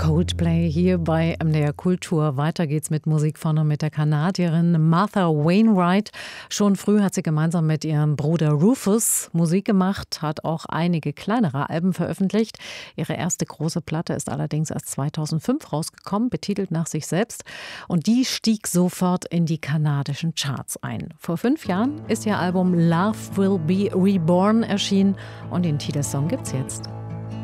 Coldplay hier bei MDR Kultur. Weiter geht's mit Musik vorne mit der Kanadierin Martha Wainwright. Schon früh hat sie gemeinsam mit ihrem Bruder Rufus Musik gemacht, hat auch einige kleinere Alben veröffentlicht. Ihre erste große Platte ist allerdings erst 2005 rausgekommen, betitelt nach sich selbst. Und die stieg sofort in die kanadischen Charts ein. Vor 5 Jahren ist ihr Album Love Will Be Reborn erschienen und den Titelsong gibt's jetzt.